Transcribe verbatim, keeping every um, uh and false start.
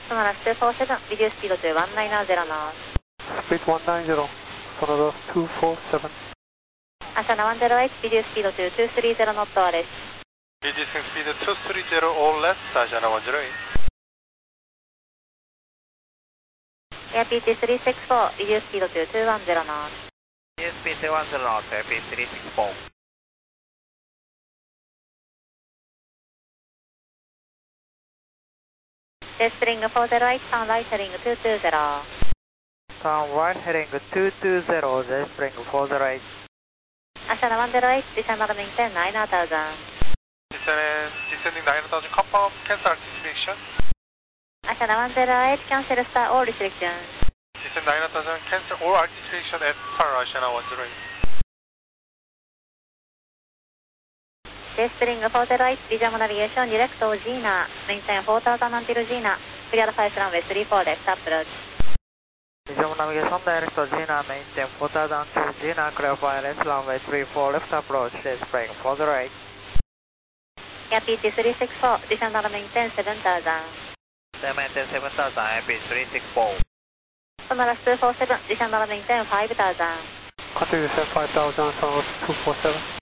Sonoras two four seven, reduce speed to one nine zero knots. Speed one nine zero, Sonoras two four seven. Asana one zero eight, reduce speed to two three zero knot or less. Reducing speed two three zero or less, Asana one zero eight. Air P T three six four, reduce speed to two one zero knots. Reduce speed two one zero knots, Air P three six four. Jet spring four zero eight, turn right heading two two zero. Turn right heading two two zero, Jet spring four zero eight. Asana one zero eight, descend and maintain nine thousand. Descending, descending nine thousand, confirm, cancel restriction. Asana one zero eight, cancel start all restrictions. Descend nine thousand, cancel all restriction at star Asana one zero eight. Jet spring four zero eight, visual navigation, direct to Gina, maintain four thousand until Gina, clear the flight runway three four left approach. Visual navigation, direct to Gina, maintain four thousand until Gina, clear flight left runway three four left approach, Jet spring four zero eight. Air P T three six four, descend and maintain seven thousand. Maintain seven thousand, Air P three six four. Sonoras two four seven, descend and maintain five thousand. Continue to descend five thousand, Sonoras two four seven.